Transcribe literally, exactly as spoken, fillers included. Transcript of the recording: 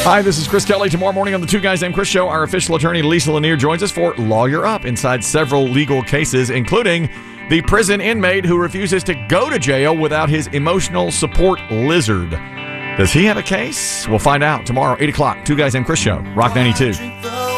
Hi, this is Chris Kelly. Tomorrow morning on the Two Guys Named Chris Show, our official attorney, Lisa Lanier, joins us for Lawyer Up inside several legal cases, including the prison inmate who refuses to go to jail without his emotional support lizard. Does he have a case? We'll find out tomorrow, eight o'clock. Two Guys Named Chris Show, Rock ninety-two.